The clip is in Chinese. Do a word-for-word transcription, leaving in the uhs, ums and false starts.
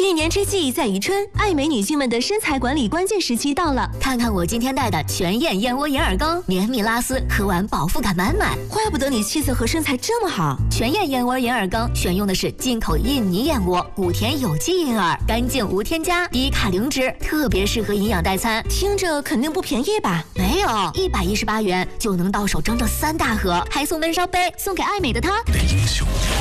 一年之计在于春，爱美女性们的身材管理关键时期到了。 看看我今天带的全燕燕窝银耳羹，绵密拉丝，喝完饱腹感满满。 怪不得你气色和身材这么好。 全燕燕窝银耳羹选用的是进口印尼燕窝，谷田有机银耳，干净无添加，低卡零脂，特别适合营养代餐。 听着肯定不便宜吧？ 没有，一百一十八元就能到手整整三大盒，还送温烧杯，送给爱美的她。 你的英雄